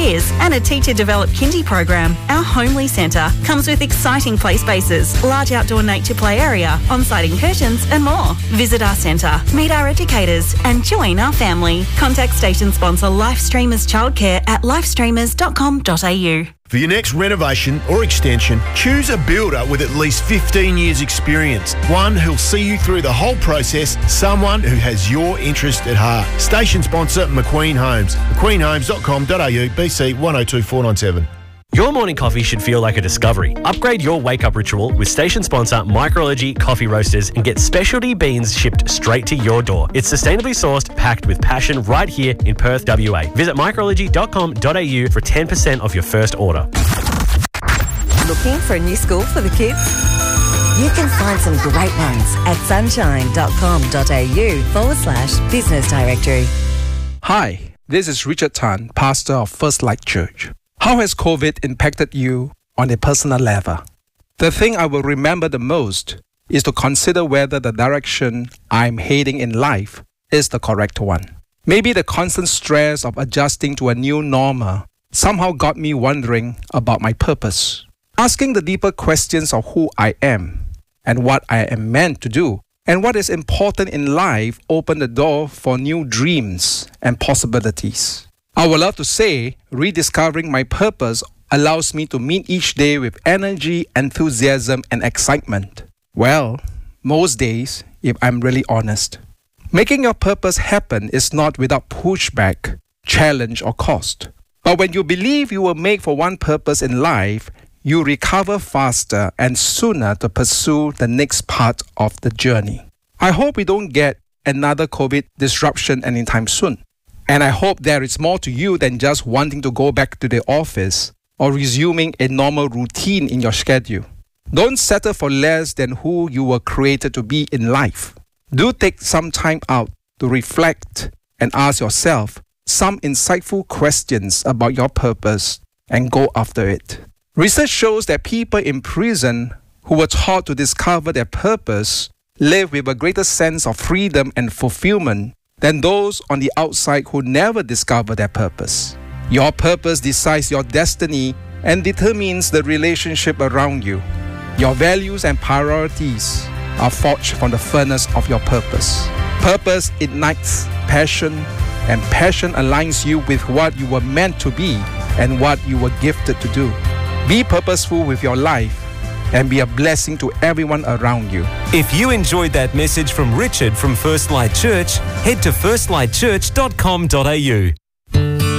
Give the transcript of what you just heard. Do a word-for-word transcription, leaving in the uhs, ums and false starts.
years and a teacher-developed kindy program, our Homely Centre comes with exciting play spaces, large outdoor nature play area, on-site incursions and more. Visit our centre, meet our educators and join our family. Contact station sponsor Lifestreamers Childcare at lifestreamers dot com dot a u. For your next renovation or extension, choose a builder with at least fifteen years experience. One who'll see you through the whole process, someone who has your interest at heart. Station sponsor McQueen Homes. mcqueen homes dot com dot a u, B C one oh two four nine seven. Your morning coffee should feel like a discovery. Upgrade your wake-up ritual with station sponsor Micrology Coffee Roasters and get specialty beans shipped straight to your door. It's sustainably sourced, packed with passion right here in Perth, W A. Visit micrology dot com dot a u for ten percent off your first order. Looking for a new school for the kids? You can find some great ones at sunshine dot com dot a u forward slash business directory. Hi, this is Richard Tan, pastor of First Light Church. How has COVID impacted you on a personal level? The thing I will remember the most is to consider whether the direction I'm heading in life is the correct one. Maybe the constant stress of adjusting to a new normal somehow got me wondering about my purpose. Asking the deeper questions of who I am and what I am meant to do and what is important in life opened the door for new dreams and possibilities. I would love to say rediscovering my purpose allows me to meet each day with energy, enthusiasm, and excitement. Well, most days, if I'm really honest. Making your purpose happen is not without pushback, challenge, or cost. But when you believe you were made for one purpose in life, you recover faster and sooner to pursue the next part of the journey. I hope we don't get another COVID disruption anytime soon. And I hope there is more to you than just wanting to go back to the office or resuming a normal routine in your schedule. Don't settle for less than who you were created to be in life. Do take some time out to reflect and ask yourself some insightful questions about your purpose and go after it. Research shows that people in prison who were taught to discover their purpose live with a greater sense of freedom and fulfillment than those on the outside who never discover their purpose. Your purpose decides your destiny and determines the relationship around you. Your values and priorities are forged from the furnace of your purpose. Purpose ignites passion, and passion aligns you with what you were meant to be and what you were gifted to do. Be purposeful with your life and be a blessing to everyone around you. If you enjoyed that message from Richard from First Light Church, head to first light church dot com dot a u.